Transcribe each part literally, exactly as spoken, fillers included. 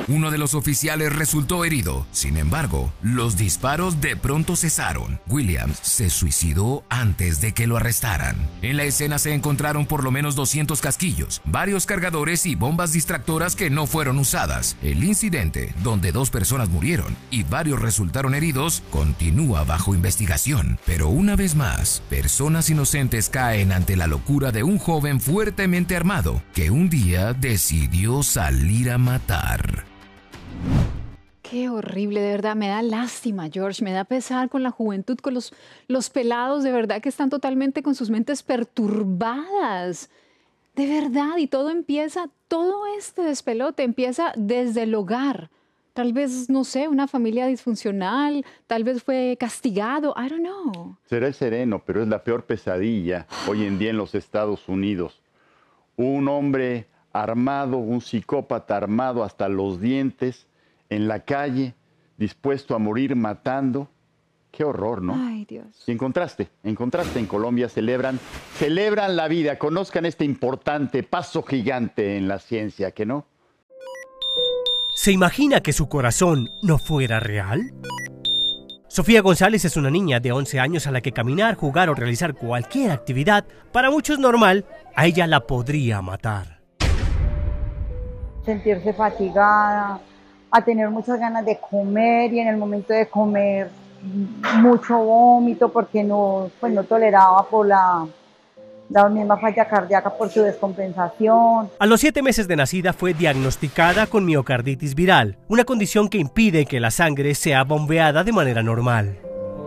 Uno de los oficiales resultó herido. Sin embargo, los disparos de pronto cesaron. Williams se suicidó antes de que lo arrestaran. En la escena se encontraron por lo menos doscientos casquillos, varios cargadores y bombas distractoras que no fueron usadas. El incidente, donde dos personas murieron y varios resultaron heridos, continúa bajo investigación. Pero una vez más, personas inocentes caen ante la locura de un joven fuertemente armado que un día decidió salir a matar. Qué horrible, de verdad, me da lástima, George, me da pesar con la juventud, con los, los pelados, de verdad que están totalmente con sus mentes perturbadas, de verdad, y todo empieza, todo este despelote empieza desde el hogar. Tal vez, no sé, una familia disfuncional, tal vez fue castigado, I don't know. Será el sereno, pero es la peor pesadilla hoy en día en los Estados Unidos. Un hombre armado, un psicópata armado hasta los dientes, en la calle, dispuesto a morir matando. Qué horror, ¿no? Ay, Dios. Y en contraste, en contraste en Colombia celebran, celebran la vida, conozcan este importante paso gigante en la ciencia, ¿que no? ¿Se imagina que su corazón no fuera real? Sofía González es una niña de once años a la que caminar, jugar o realizar cualquier actividad, para muchos normal, a ella la podría matar. Sentirse fatigada, a tener muchas ganas de comer y en el momento de comer mucho vómito porque no, pues no toleraba por la, la misma falla cardíaca por su descompensación. A los siete meses de nacida fue diagnosticada con miocarditis viral, una condición que impide que la sangre sea bombeada de manera normal.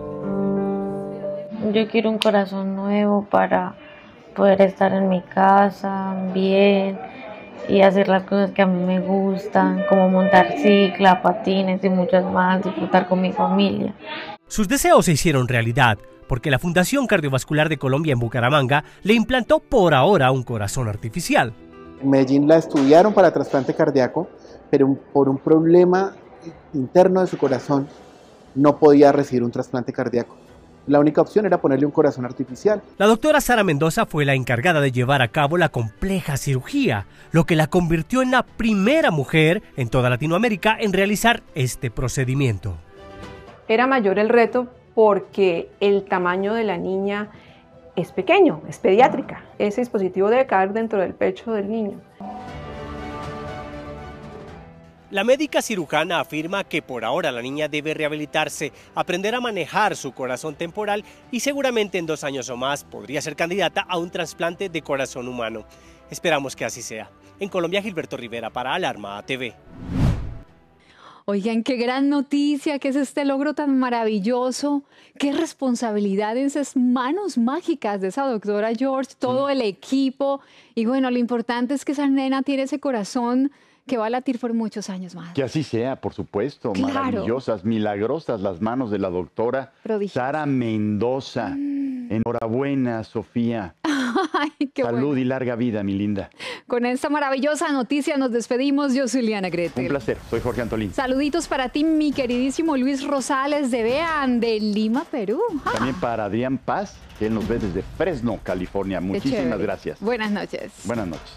Yo quiero un corazón nuevo para poder estar en mi casa bien y hacer las cosas que a mí me gustan, como montar cicla, patines y muchas más, disfrutar con mi familia. Sus deseos se hicieron realidad, porque la Fundación Cardiovascular de Colombia en Bucaramanga le implantó por ahora un corazón artificial. En Medellín la estudiaron para trasplante cardíaco, pero por un problema interno de su corazón no podía recibir un trasplante cardíaco. La única opción era ponerle un corazón artificial. La doctora Sara Mendoza fue la encargada de llevar a cabo la compleja cirugía, lo que la convirtió en la primera mujer en toda Latinoamérica en realizar este procedimiento. Era mayor el reto porque el tamaño de la niña es pequeño, es pediátrica. Ese dispositivo debe caer dentro del pecho del niño. La médica cirujana afirma que por ahora la niña debe rehabilitarse, aprender a manejar su corazón temporal y seguramente en dos años o más podría ser candidata a un trasplante de corazón humano. Esperamos que así sea. En Colombia, Gilberto Rivera para Alarma T V. Oigan, qué gran noticia, qué es este logro tan maravilloso, qué responsabilidad en esas manos mágicas de esa doctora George, todo el equipo. Y bueno, lo importante es que esa nena tiene ese corazón que va a latir por muchos años más. Que así sea, por supuesto. Claro. Maravillosas, milagrosas las manos de la doctora Sara Mendoza. Mm. Enhorabuena, Sofía. Ay, qué Salud bueno. Y larga vida, mi linda. Con esta maravillosa noticia nos despedimos. Yo soy Liana Gretel. Un placer, soy Jorge Antolín. Saluditos para ti, mi queridísimo Luis Rosales de Vean, de Lima, Perú. ¡Ah! También para Adrián Paz, que él nos ve desde Fresno, California. Muchísimas gracias. Buenas noches. Buenas noches.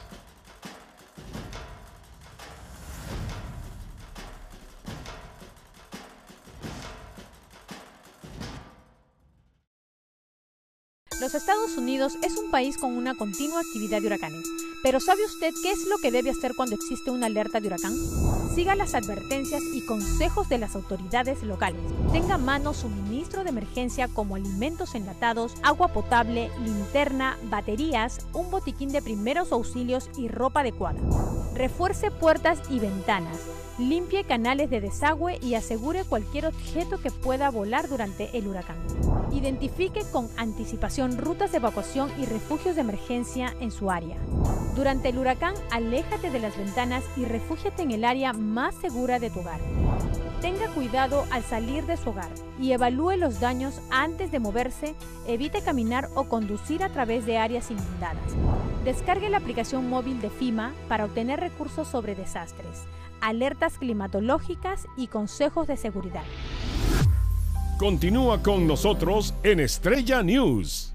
Los Estados Unidos es un país con una continua actividad de huracanes, pero ¿sabe usted qué es lo que debe hacer cuando existe una alerta de huracán? Siga las advertencias y consejos de las autoridades locales. Tenga a mano suministro de emergencia como alimentos enlatados, agua potable, linterna, baterías, un botiquín de primeros auxilios y ropa adecuada. Refuerce puertas y ventanas. Limpie canales de desagüe y asegure cualquier objeto que pueda volar durante el huracán. Identifique con anticipación rutas de evacuación y refugios de emergencia en su área. Durante el huracán, aléjate de las ventanas y refúgiate en el área más segura de tu hogar. Tenga cuidado al salir de su hogar y evalúe los daños antes de moverse. Evite caminar o conducir a través de áreas inundadas. Descargue la aplicación móvil de FEMA para obtener recursos sobre desastres, alertas climatológicas y consejos de seguridad. Continúa con nosotros en Estrella News.